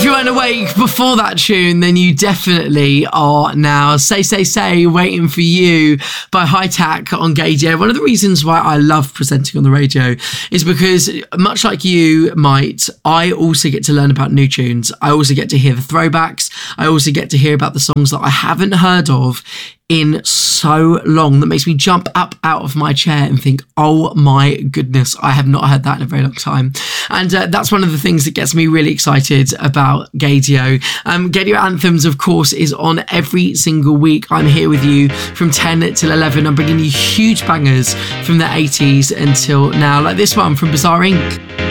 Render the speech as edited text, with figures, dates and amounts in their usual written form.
you weren't awake before that tune, then you definitely are now. Say, Waiting for You by Hi-Tac on Gaydio. One of the reasons why I love presenting on the radio is because, much like you might, I also get to learn about new tunes. I also get to hear the throwbacks. I also get to hear about the songs that I haven't heard of in so long. That makes me jump up out of my chair and think, oh my goodness, I have not heard that in a very long time. And that's one of the things that gets me really excited about Gaydio. Gaydio Anthems, of course, is on every single week. I'm here with you from 10 till 11. I'm bringing you huge bangers from the 80s until now, like this one from Bizarre Inc.